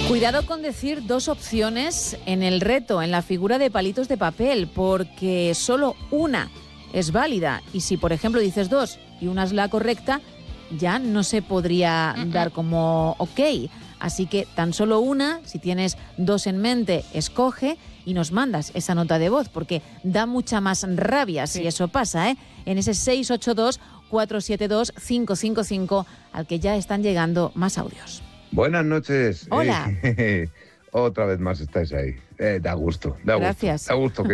Cuidado con decir dos opciones en el reto, en la figura de palitos de papel, porque solo una es válida. Y si, por ejemplo, dices dos y una es la correcta, ya no se podría dar como ok. Así que tan solo una, si tienes dos en mente, escoge y nos mandas esa nota de voz, porque da mucha más rabia si eso pasa, ¿eh? En ese 682-472-555, al que ya están llegando más audios. Buenas noches. Hola. Otra vez más estáis ahí. Da gusto. Gracias. Da gusto que